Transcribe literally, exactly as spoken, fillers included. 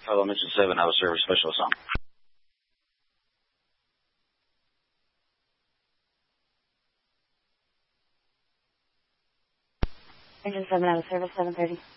Fellow Mission seven, I was service specialist on. Engine seven out of service, seven thirty.